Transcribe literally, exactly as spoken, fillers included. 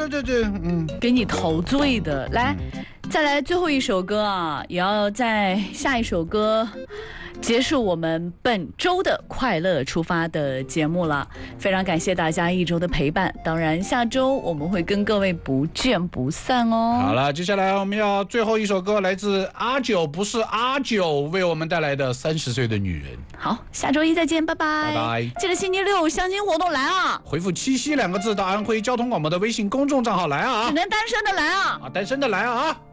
这这这，嗯， 给你陶醉的。来，再来最后一首歌啊，也要在下一首歌结束我们本周的快乐出发的节目了。非常感谢大家一周的陪伴，当然下周我们会跟各位不见不散哦。 好了，接下来我们要最后一首歌，来自阿九，不是阿九为我们带来的《三十岁的女人》。 好，下周一再见，拜拜。 拜拜。 记得星期六相亲活动来啊， 回复七夕两个字到安徽交通广播的微信公众账号来啊， 只能单身的来啊， 啊，单身的来啊。